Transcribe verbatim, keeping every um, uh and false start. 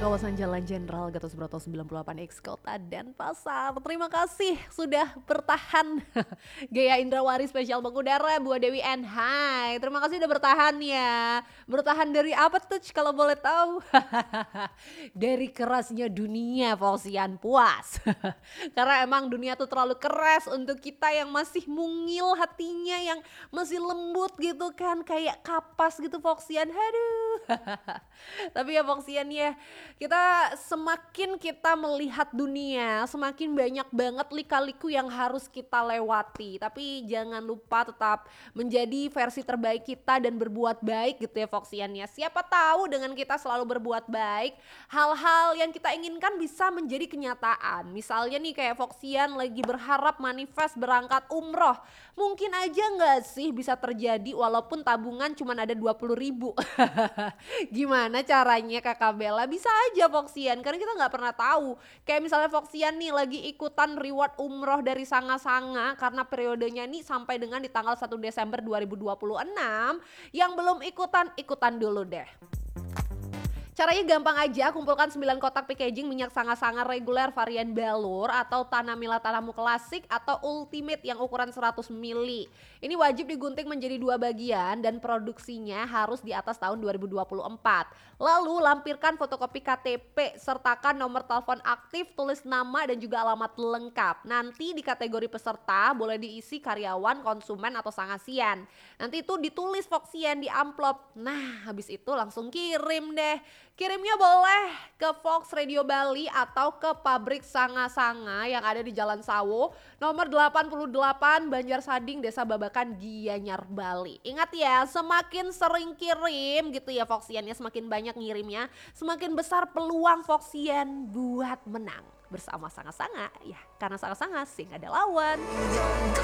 kawasan Jalan Jenderal Gatot Subroto sembilan puluh delapan X Kota Denpasar. Terima kasih sudah bertahan. Gaya Indrawari spesial mengudara Bu Dewi N. Hai, terima kasih udah bertahan ya. Bertahan dari apa tuh kalau boleh tahu? Dari kerasnya dunia Fauzian puas. Karena emang dunia tuh terlalu keras untuk kita yang masih mungil hatinya, yang masih lembut gitu kan, kayak kapas gitu Fauzian. Aduh. Tapi ya Foxian ya, kita semakin kita melihat dunia, semakin banyak banget lika-liku yang harus kita lewati. Tapi jangan lupa tetap menjadi versi terbaik kita dan berbuat baik gitu ya Foxian ya. Siapa tahu dengan kita selalu berbuat baik, hal-hal yang kita inginkan bisa menjadi kenyataan. Misalnya nih kayak Foxian lagi berharap manifest berangkat umroh. Mungkin aja gak sih bisa terjadi walaupun tabungan cuma ada dua puluh ribu. Gimana caranya Kakak Bella? Bisa aja Foxian, karena kita nggak pernah tahu. Kayak misalnya Foxian nih lagi ikutan reward umroh dari Sanga-Sanga karena periodenya nih sampai dengan di tanggal satu Desember dua ribu dua puluh enam. Yang belum ikutan, ikutan dulu deh. Caranya gampang aja, kumpulkan sembilan kotak packaging minyak Sanga-Sanga reguler varian balur atau Tanamila Tanamu klasik atau ultimate yang ukuran seratus mililiter. Ini wajib digunting menjadi dua bagian dan produksinya harus di atas tahun dua ribu dua puluh empat. Lalu lampirkan fotokopi K T P, sertakan nomor telepon aktif, tulis nama dan juga alamat lengkap. Nanti di kategori peserta boleh diisi karyawan, konsumen atau sangasian. Nanti itu ditulis Foxian di amplop. Nah, habis itu langsung kirim deh. Kirimnya boleh ke Fox Radio Bali atau ke pabrik Sanga-Sanga yang ada di Jalan Sawo nomor delapan puluh delapan Banjarsading, Desa Babakan, Gianyar, Bali. Ingat ya, semakin sering kirim gitu ya Foxian ya, semakin banyak ngirimnya, semakin besar peluang Foxian buat menang bersama Sanga-Sanga ya, karena Sanga-Sanga sing ada lawan.